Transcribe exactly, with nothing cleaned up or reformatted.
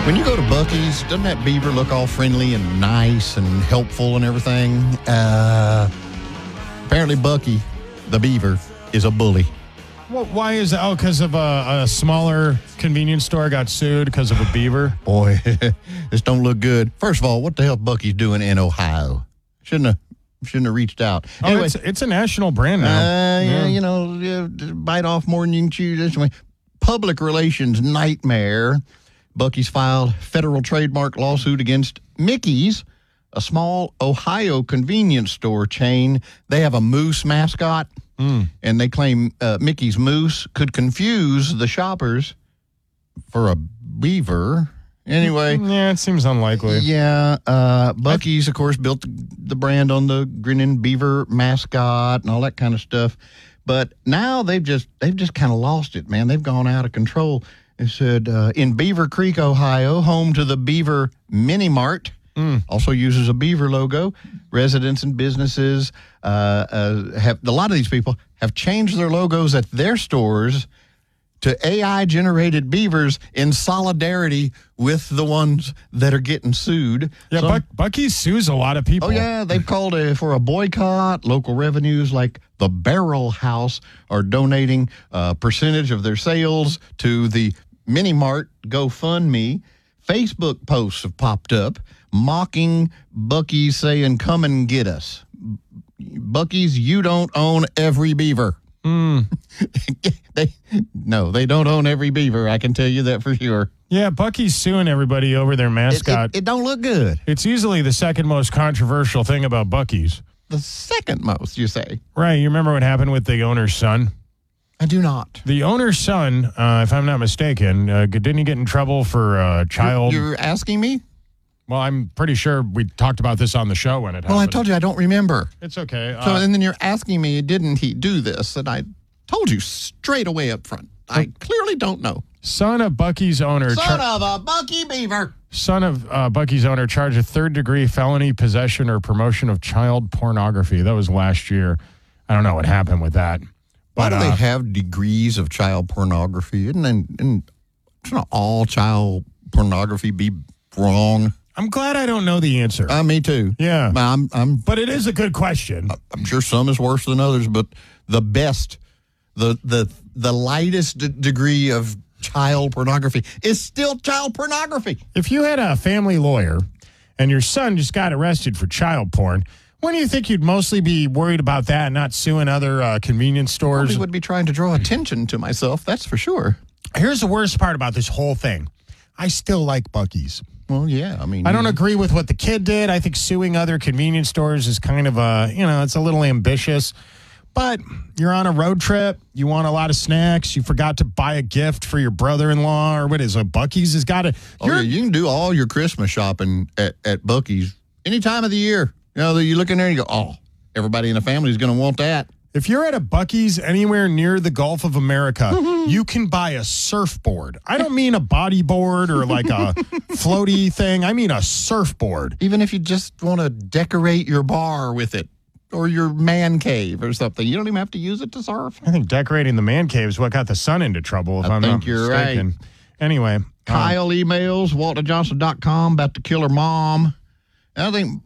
When you go to Buc-ee's, doesn't that beaver look all friendly and nice and helpful and everything? Uh, apparently Buc-ee, the beaver, is a bully. Well, why is that? Oh, because of a, a smaller convenience store got sued because of a beaver? Boy, this don't look good. First of all, what the hell Buc-ee's doing in Ohio? Shouldn't have shouldn't have reached out. Oh, Anyway, it's, it's a national brand now. Uh, yeah, Yeah. you know, yeah, bite off more than you can chew. This way. Public relations nightmare. Buc-ee's filed federal trademark lawsuit against Mickey's, a small Ohio convenience store chain. They have a moose mascot, Mm. and they claim uh, Mickey's moose could confuse the shoppers for a beaver. Anyway, Yeah, it seems unlikely. yeah, uh, Buc-ee's, of course, built the, the brand on the grinning beaver mascot and all that kind of stuff. But now they've just they've just kind of lost it, man. They've gone out of control. They said uh, in Beaver Creek, Ohio, home to the Beaver Mini Mart, Mm. also uses a beaver logo. Residents and businesses uh, uh, have a lot of these people have changed their logos at their stores to A I-generated beavers in solidarity with the ones that are getting sued. Yeah, Some- Buc- Buc-ee's sues a lot of people. Oh, yeah, they've called a, for a boycott. Local revenues like the Barrel House are donating a percentage of their sales to the Mini Mart GoFundMe. Facebook posts have popped up mocking Buc-ee's, saying, come and get us. Buc-ee's, you don't own every beaver. Mm. they, no, they don't own every beaver. I can tell you that for sure. Yeah, Buc-ee's suing everybody over their It, mascot. it, it don't look good. It's easily the second most controversial thing about Buc-ee's. The second most, you say? Right. You remember what happened with the owner's son? I do not. The owner's son, uh, if I'm not mistaken, uh, didn't he get in trouble for uh, child? You're, you're asking me? Well, I'm pretty sure we talked about this on the show when it happened. Well, I told you I don't remember. It's okay. So, Uh, and then you're asking me, didn't he do this? And I told you straight away up front. I clearly don't know. son of Buc-ee's owner. Son char- of a Buc-ee beaver. son of uh, Buc-ee's owner charged a third-degree felony possession or promotion of child pornography. That was last year. I don't know what happened with that. Why But do they uh, have degrees of child pornography? Isn't, isn't, shouldn't all child pornography be wrong? I'm glad I don't know the answer. Uh, me too. yeah. I'm, I'm, But it is a good question. I'm sure some is worse than others, but the best, the the the lightest d- degree of child pornography is still child pornography. If you had a family lawyer and your son just got arrested for child porn, when do you think you'd mostly be worried about that and not suing other uh, convenience stores? Probably would be trying to draw attention to myself, that's for sure. Here's the worst part about this whole thing. I still like Buc-ee's. Well, yeah, I mean, I don't you- agree with what the kid did. I think suing other convenience stores is kind of a, you know, it's a little ambitious. But you're on a road trip. You want a lot of snacks. You forgot to buy a gift for your brother-in-law or what is it? Buc-ee's has got to. Oh, yeah, you can do all your Christmas shopping at, at Buc-ee's any time of the year. You know, you look in there and you go, oh, everybody in the family is going to want that. If you're at a Buc-ee's anywhere near the Gulf of America, you can buy a surfboard. I don't mean a bodyboard or like a floaty thing. I mean a surfboard. Even if you just want to decorate your bar with it or your man cave or something, you don't even have to use it to surf. I think decorating the man cave is what got the son into trouble, if I I'm think not you're mistaken. Anyway. uh, Kyle emails, walter johnson dot com about the killer mom. And I think